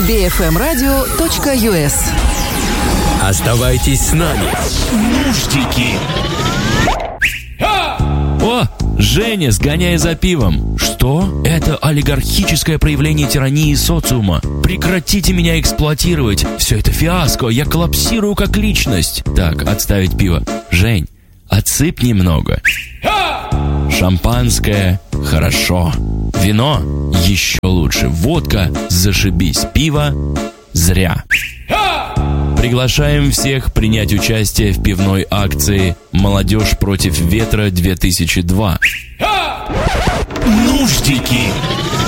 bfmradio.us. Оставайтесь с нами. Нуждики. О, Женя, сгоняй за пивом. Что? Это олигархическое проявление тирании социума. Прекратите меня эксплуатировать. Все это фиаско, я коллапсирую как личность. Так, отставить пиво. Жень, отсыпь немного. Шампанское – хорошо. Вино – еще лучше. Водка – зашибись. Пиво – зря. Приглашаем всех принять участие в пивной акции «Молодежь против ветра-2002». Нуждики.